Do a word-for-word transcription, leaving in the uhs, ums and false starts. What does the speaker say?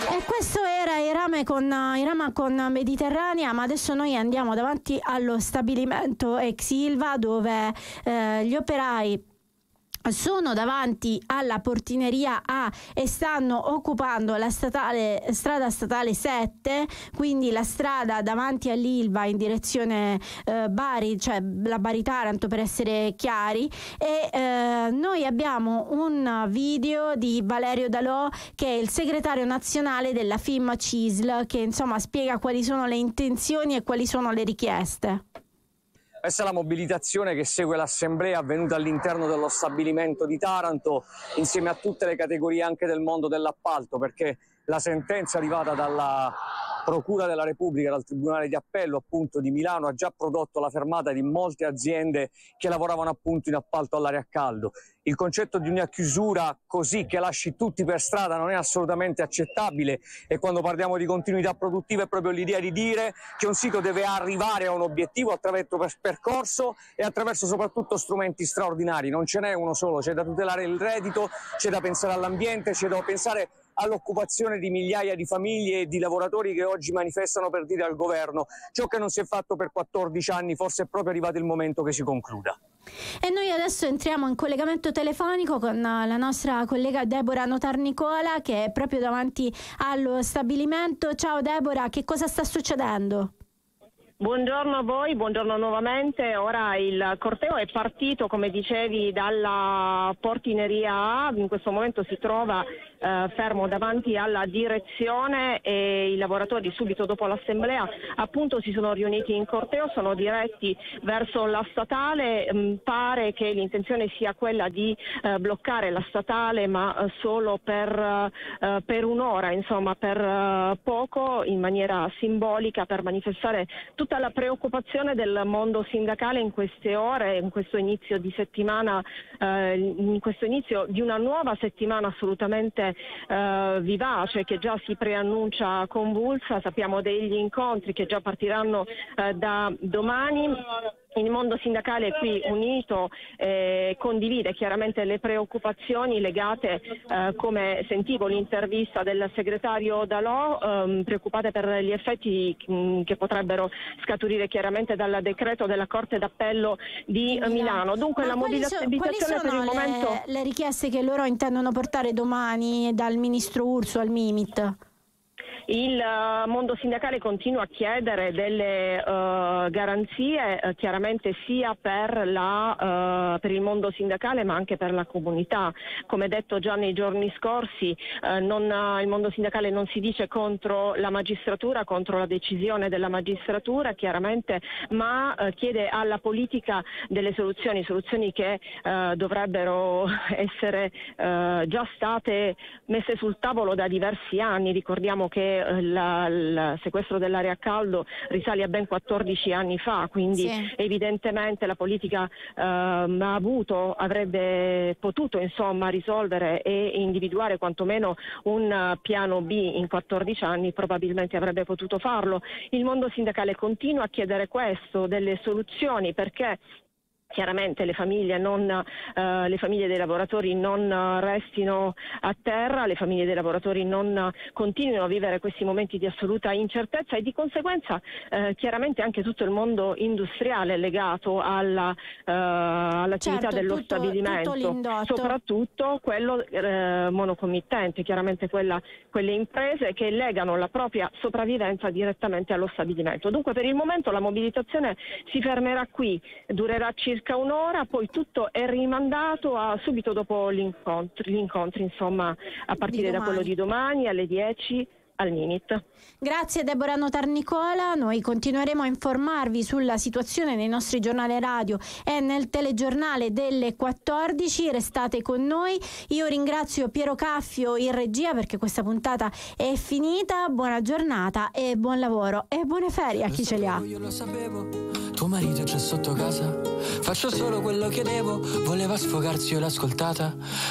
E questo era Irama con, Irama con Mediterranea, ma adesso noi andiamo davanti allo stabilimento ex Ilva dove eh, gli operai sono davanti alla portineria A e stanno occupando la statale, strada statale sette, quindi la strada davanti all'Ilva in direzione eh, Bari, cioè la Bari Taranto per essere chiari, e eh, noi abbiamo un video di Valerio Dalò, che è il segretario nazionale della F I M C I S L, che insomma spiega quali sono le intenzioni e quali sono le richieste. Questa è la mobilitazione che segue l'assemblea avvenuta all'interno dello stabilimento di Taranto, insieme a tutte le categorie anche del mondo dell'appalto, perché la sentenza arrivata dalla Procura della Repubblica, dal Tribunale di Appello appunto di Milano, ha già prodotto la fermata di molte aziende che lavoravano appunto in appalto all'aria a caldo. Il concetto di una chiusura così che lasci tutti per strada non è assolutamente accettabile, e quando parliamo di continuità produttiva è proprio l'idea di dire che un sito deve arrivare a un obiettivo attraverso percorso e attraverso soprattutto strumenti straordinari. Non ce n'è uno solo, c'è da tutelare il reddito, c'è da pensare all'ambiente, c'è da pensare all'occupazione di migliaia di famiglie e di lavoratori che oggi manifestano per dire al governo ciò che non si è fatto per quattordici anni, forse è proprio arrivato il momento che si concluda. E noi adesso entriamo in collegamento telefonico con la nostra collega Deborah Notarnicola, che è proprio davanti allo stabilimento. Ciao Deborah, che cosa sta succedendo? Buongiorno a voi, buongiorno nuovamente. Ora il corteo è partito, come dicevi, dalla portineria A, in questo momento si trova eh, fermo davanti alla direzione e i lavoratori subito dopo l'assemblea appunto si sono riuniti in corteo, sono diretti verso la statale. Mh, pare che l'intenzione sia quella di eh, bloccare la statale, ma eh, solo per, eh, per un'ora, insomma per eh, poco, in maniera simbolica, per manifestare tutta la preoccupazione del mondo sindacale in queste ore, in questo inizio di settimana, eh, in questo inizio di una nuova settimana assolutamente eh, vivace, che già si preannuncia convulsa. Sappiamo degli incontri che già partiranno eh, da domani. Il mondo sindacale qui unito eh, condivide chiaramente le preoccupazioni legate, eh, come sentivo l'intervista del segretario Dalò, ehm, preoccupate per gli effetti mh, che potrebbero scaturire chiaramente dal decreto della Corte d'Appello di Milano. Milano. Dunque Ma la mobilitazione quali, so, quali per il le, momento... le richieste che loro intendono portare domani dal ministro Urso al Mimit? Il uh, mondo sindacale continua a chiedere delle uh, garanzie, uh, chiaramente sia per, la, uh, per il mondo sindacale ma anche per la comunità. Come detto già nei giorni scorsi, uh, non, uh, il mondo sindacale non si dice contro la magistratura, contro la decisione della magistratura chiaramente, ma uh, chiede alla politica delle soluzioni, soluzioni che uh, dovrebbero essere uh, già state messe sul tavolo da diversi anni. Ricordiamo che La, il sequestro dell'aria a caldo risale a ben quattordici anni fa, quindi sì. Evidentemente la politica ehm, ha avuto, avrebbe potuto insomma risolvere e individuare quantomeno un piano B in quattordici anni, probabilmente avrebbe potuto farlo. Il mondo sindacale continua a chiedere questo, delle soluzioni, perché chiaramente le famiglie, non, eh, le famiglie dei lavoratori non restino a terra, le famiglie dei lavoratori non continuino a vivere questi momenti di assoluta incertezza, e di conseguenza eh, chiaramente anche tutto il mondo industriale legato alla, eh, all'attività certo, dello tutto, stabilimento, tutto soprattutto quello eh, monocommittente, chiaramente quella, quelle imprese che legano la propria sopravvivenza direttamente allo stabilimento. Dunque per il momento la mobilitazione si fermerà qui, durerà circa un'ora, poi tutto è rimandato a subito dopo gli incontri, gli incontri insomma a partire da quello di domani alle dieci al Mimit. Grazie Deborah Notarnicola, noi continueremo a informarvi sulla situazione nei nostri giornali radio e nel telegiornale delle quattordici, restate con noi. Io ringrazio Piero Caffio in regia perché questa puntata è finita. Buona giornata e buon lavoro e buone ferie a chi ce li ha. Io lo sapevo, tuo marito c'è sotto casa, faccio solo quello che devo, voleva sfogarsi, io l'ho ascoltata,